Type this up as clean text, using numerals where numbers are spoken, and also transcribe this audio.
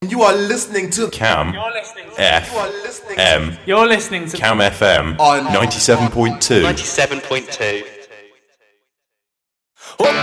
You are listening to Cam You're listening to FM. You're listening to Cam FM on 97.2. 97.2.